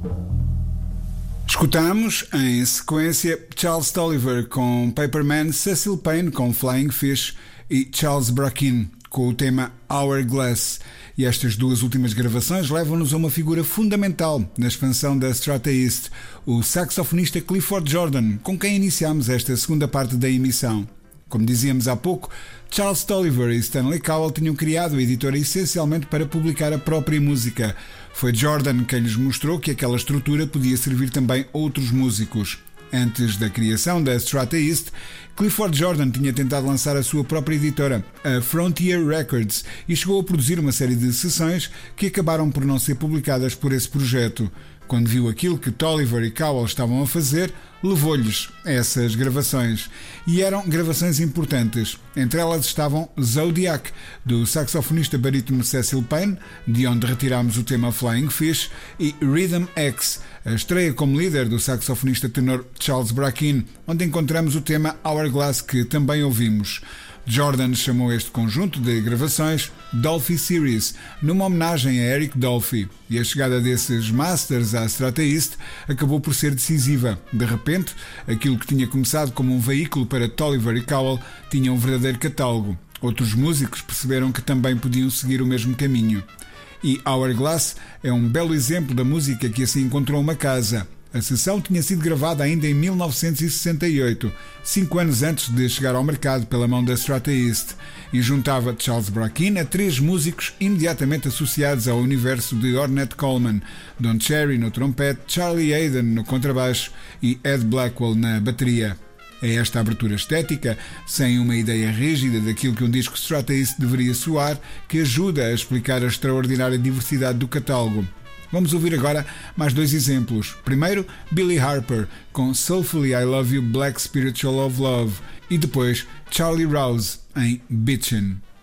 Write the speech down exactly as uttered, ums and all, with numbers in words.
Escutamos, em sequência, Charles Tolliver com Paperman, Cecil Payne com Flying Fish e Charles Bracken com o tema Hourglass. E estas duas últimas gravações levam-nos a uma figura fundamental na expansão da Strata East, o saxofonista Clifford Jordan, com quem iniciamos esta segunda parte da emissão. Como dizíamos há pouco, Charles Tolliver e Stanley Cowell tinham criado a editora essencialmente para publicar a própria música. Foi Jordan quem lhes mostrou que aquela estrutura podia servir também outros músicos. Antes da criação da Strata East, Clifford Jordan tinha tentado lançar a sua própria editora, a Frontier Records, e chegou a produzir uma série de sessões que acabaram por não ser publicadas por esse projeto. Quando viu aquilo que Tolliver e Cowell estavam a fazer, levou-lhes essas gravações. E eram gravações importantes. Entre elas estavam Zodiac, do saxofonista barítono Cecil Payne, de onde retirámos o tema Flying Fish, e Rhythm X, a estreia como líder do saxofonista tenor Charles Bracken, onde encontramos o tema Hourglass, que também ouvimos. Jordan chamou este conjunto de gravações Dolphy Series, numa homenagem a Eric Dolphy, e a chegada desses masters à Strata East acabou por ser decisiva. De repente, aquilo que tinha começado como um veículo para Tolliver e Cowell tinha um verdadeiro catálogo. Outros músicos perceberam que também podiam seguir o mesmo caminho. E Hourglass é um belo exemplo da música que assim encontrou uma casa. A sessão tinha sido gravada ainda em mil novecentos e sessenta e oito, cinco anos antes de chegar ao mercado pela mão da Strata East, e juntava Charles Bracken a três músicos imediatamente associados ao universo de Ornette Coleman: Don Cherry no trompete, Charlie Haden no contrabaixo e Ed Blackwell na bateria. É esta abertura estética, sem uma ideia rígida daquilo que um disco Strata East deveria soar, que ajuda a explicar a extraordinária diversidade do catálogo. Vamos ouvir agora mais dois exemplos. Primeiro, Billy Harper com Soulfully I Love You Black Spiritual of Love, e depois Charlie Rouse em Bitchin'.